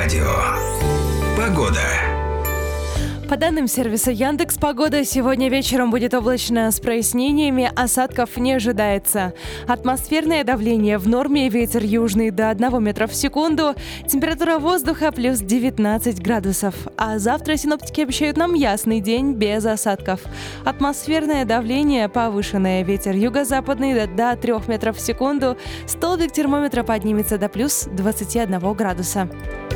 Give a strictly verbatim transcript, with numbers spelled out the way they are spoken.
радио. Погода. По данным сервиса Яндекс.Погода, сегодня вечером будет облачно с прояснениями, осадков не ожидается. Атмосферное давление в норме, ветер южный до одного метра в секунду, температура воздуха плюс девятнадцать градусов. А завтра синоптики обещают нам ясный день без осадков. Атмосферное давление повышенное, ветер юго-западный до трёх метров в секунду, столбик термометра поднимется до плюс двадцати одного градуса.